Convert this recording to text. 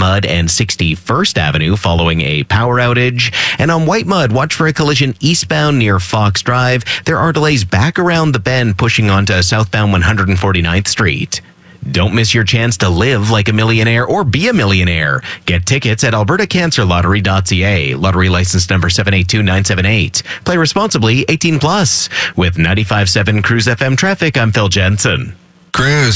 Mud and 61st Avenue following a power outage. And on White Mud, watch for a collision eastbound near Fox Drive. There are delays back around the bend pushing onto southbound 149th Street. Don't miss your chance to live like a millionaire or be a millionaire. Get tickets at albertacancerlottery.ca. Lottery license number 782978. Play responsibly, 18+. With 95.7 Cruise FM traffic, I'm Phil Jensen. Cruise.